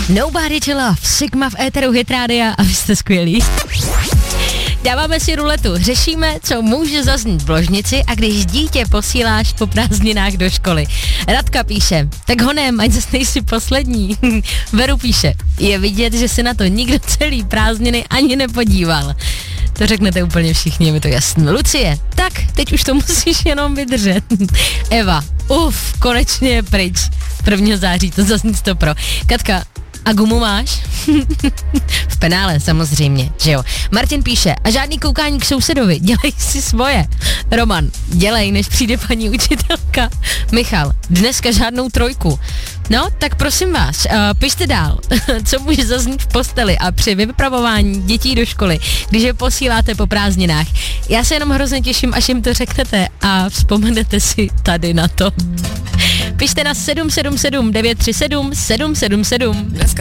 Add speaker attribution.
Speaker 1: Nobody to love, Sigma v éteru Hit Rádia a vy jste skvělí. Dáváme si ruletu, řešíme, co může zaznít v ložnici a když dítě posíláš po prázdninách do školy. Radka píše, tak honem, ať zase nejsi poslední. Veru píše, je vidět, že se na to nikdo celý prázdniny ani nepodíval. To řeknete úplně všichni, je mi to jasné. Lucie, tak, teď už to musíš jenom vydržet. Eva, konečně je pryč. 1. září, to zazní 100 pro. Katka, a gumu máš? V penále samozřejmě, že jo. Martin píše, a žádný koukání k sousedovi, dělej si svoje. Roman, dělej, než přijde paní učitelka. Michal, dneska žádnou 3. No, tak prosím vás, pište dál, co může zaznít v posteli a při vypravování dětí do školy, když je posíláte po prázdninách. Já se jenom hrozně těším, až jim to řeknete a vzpomenete si tady na to. Pište na 777 937 777.